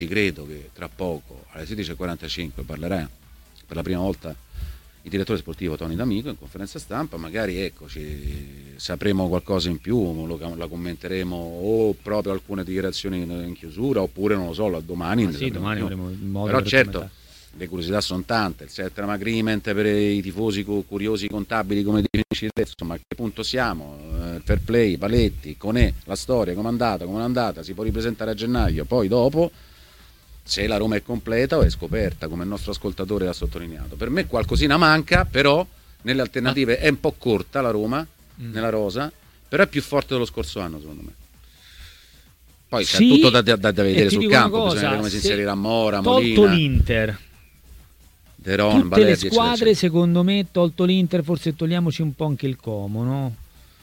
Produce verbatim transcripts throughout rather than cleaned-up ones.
credo che tra poco alle sedici e quarantacinque parlerà per la prima volta il direttore sportivo Tony D'Amico in conferenza stampa, magari ecco ci sapremo qualcosa in più, lo, la commenteremo o proprio alcune dichiarazioni in, in chiusura, oppure non lo so, domani, ah, sì, domani avremo il modo. Però per certo commentare. Le curiosità sono tante, il settlement agreement per i tifosi curiosi contabili come dici te, insomma a che punto siamo, eh, fair play, paletti, Conè, la storia, come è andata, come non è andata, si può ripresentare a gennaio, poi dopo se la Roma è completa o è scoperta, come il nostro ascoltatore ha sottolineato. Per me qualcosina manca, però nelle alternative è un po' corta la Roma, mm. nella rosa, però è più forte dello scorso anno secondo me. Poi sì, c'è tutto da, da, da vedere sul campo, cosa, bisogna vedere come si inserirà Mora, Molina. Tolto l'Inter, Deron, tutte Balerdi, le squadre eccetera, eccetera. Secondo me, tolto l'Inter, forse togliamoci un po' anche il Como, no?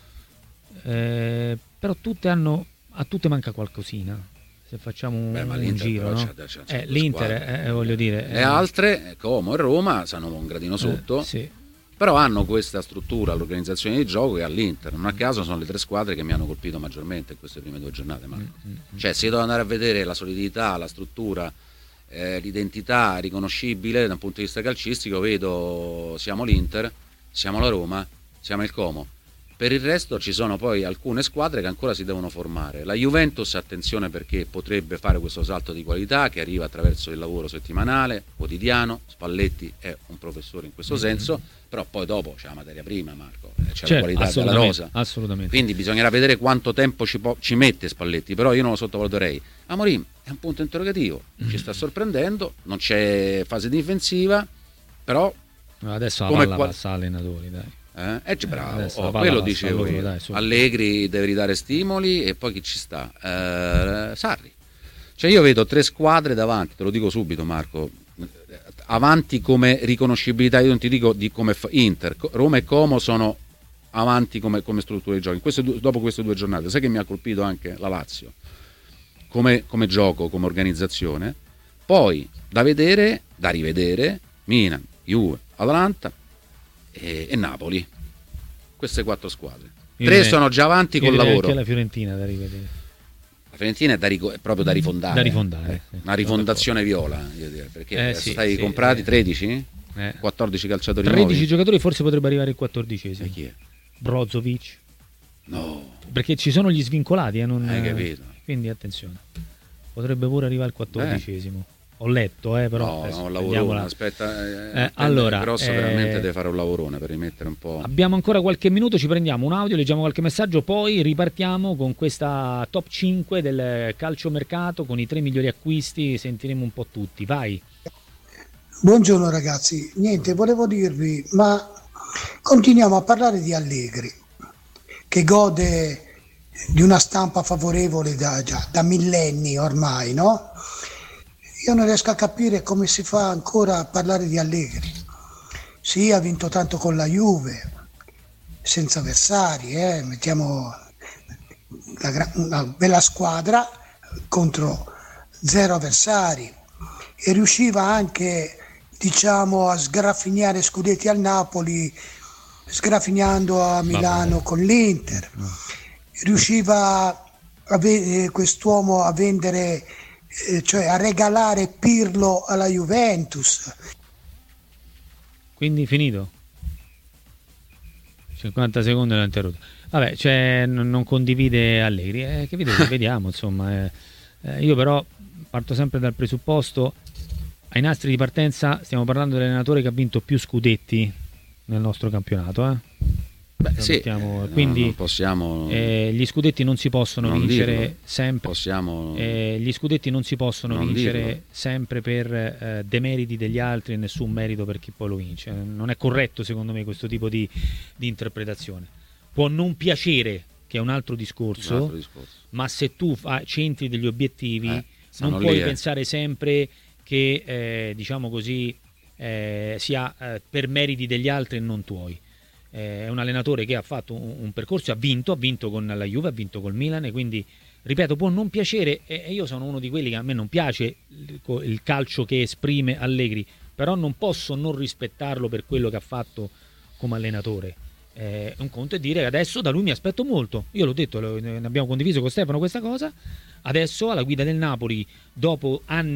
Eh, però tutte hanno, a tutte manca qualcosina. Se facciamo un, Beh, un giro, no? c'è, c'è, c'è eh, l'Inter, eh, voglio dire, le eh. altre, Como e Roma, stanno un gradino sotto, eh, sì. però hanno questa struttura, l'organizzazione di gioco che ha l'Inter. Non a caso sono le tre squadre che mi hanno colpito maggiormente in queste prime due giornate, Marco. Mm-hmm. Cioè, se io devo andare a vedere la solidità, la struttura, eh, l'identità riconoscibile da un punto di vista calcistico, vedo siamo l'Inter, siamo la Roma, siamo il Como. Per il resto ci sono poi alcune squadre che ancora si devono formare. La Juventus, attenzione, perché potrebbe fare questo salto di qualità che arriva attraverso il lavoro settimanale, quotidiano. Spalletti è un professore in questo mm-hmm. senso, però poi dopo c'è la materia prima, Marco, c'è certo, la qualità della rosa. Assolutamente. Quindi bisognerà vedere quanto tempo ci, po- ci mette Spalletti, però io non lo sottovaluterei. Amorim è un punto interrogativo, mm-hmm. ci sta sorprendendo, non c'è fase difensiva, però adesso la palla qual- passa allenatori, dai. Eh, eh bravo, oh, quello dicevo io. Dai, Allegri deve ridare stimoli e poi chi ci sta? Eh, Sarri. Cioè io vedo tre squadre davanti, te lo dico subito Marco, avanti come riconoscibilità, io non ti dico di come Inter, Roma e Como sono avanti come, come struttura di gioco. In queste due, dopo queste due giornate, sai che mi ha colpito anche la Lazio come, come gioco, come organizzazione. Poi da vedere, da rivedere Milan, Juve, Atalanta e, e Napoli, queste quattro squadre. Io tre sono già avanti col lavoro. Anche la Fiorentina da rivedere. La Fiorentina è, da rico- è proprio da rifondare. Da rifondare. Eh, una rifondazione viola, io direi, perché eh, sì, stai sì, comprati eh, tredici? Eh. quattordici calciatori tredici nuovi. Giocatori, forse potrebbe arrivare il quattordicesimo. E chi è? Brozovic. No. Perché ci sono gli svincolati, eh, non... Hai capito. Quindi attenzione. Potrebbe pure arrivare il quattordicesimo. Eh. Ho letto, eh, però no, no, un lavorone, aspetta, eh, eh, allora, grosso eh, veramente deve fare un lavorone per rimettere un po'. Abbiamo ancora qualche minuto, ci prendiamo un audio, leggiamo qualche messaggio, poi ripartiamo con questa top cinque del calciomercato con i tre migliori acquisti, sentiremo un po' tutti, vai. Buongiorno ragazzi, niente, volevo dirvi, ma continuiamo a parlare di Allegri, che gode di una stampa favorevole da, già, da millenni ormai, no? Io non riesco a capire come si fa ancora a parlare di Allegri. Sì, ha vinto tanto con la Juve, senza avversari, eh? Mettiamo una, una bella squadra contro zero avversari e riusciva anche, diciamo, a sgraffignare scudetti al Napoli, sgraffignando a Milano con l'Inter. Riusciva a ve- quest'uomo a vendere, eh, cioè a regalare Pirlo alla Juventus. Quindi finito? cinquanta secondi l'ho interrotto. Vabbè, cioè non, non condivide Allegri, eh, che vedete, vediamo, insomma. Eh, eh, io però parto sempre dal presupposto, ai nastri di partenza stiamo parlando dell'allenatore che ha vinto più scudetti nel nostro campionato, eh? Beh, sì, mettiamo, quindi non possiamo, eh, gli scudetti non si possono non vincere dirlo. sempre. Possiamo, eh, gli scudetti non si possono non vincere dirlo. sempre per eh, demeriti degli altri e nessun merito per chi poi lo vince. Non è corretto secondo me questo tipo di, di interpretazione. Può non piacere, che è un altro discorso, un altro discorso. ma se tu fa, centri degli obiettivi eh, non puoi lì, eh. pensare sempre che eh, diciamo così eh, sia eh, per meriti degli altri e non tuoi. È un allenatore che ha fatto un, un percorso, ha vinto, ha vinto con la Juve, ha vinto col Milan, e quindi ripeto, può non piacere, e io sono uno di quelli che a me non piace il, il calcio che esprime Allegri, però non posso non rispettarlo per quello che ha fatto come allenatore. Eh, un conto è dire che adesso da lui mi aspetto molto, io l'ho detto, lo, ne abbiamo condiviso con Stefano questa cosa, Adesso alla guida del Napoli, dopo anni